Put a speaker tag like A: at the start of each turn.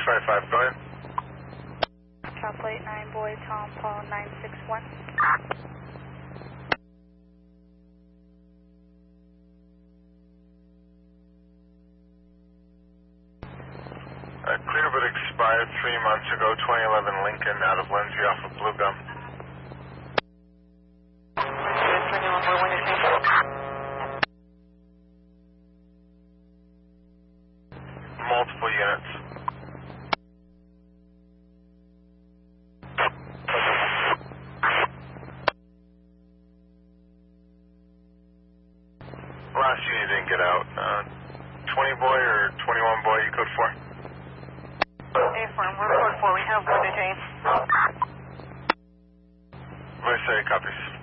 A: 655, go ahead.
B: Top plate 9 boy, Tom Paul 961.
A: Clear but expired 3 months ago, 2011 Lincoln out of Lindsay off of Blue Gum. Multiple units. Last unit didn't get out. 20 boy or 21 boy, you code 4?
C: A-firm, we're code 4, we have one detained.
A: Mercedes copies.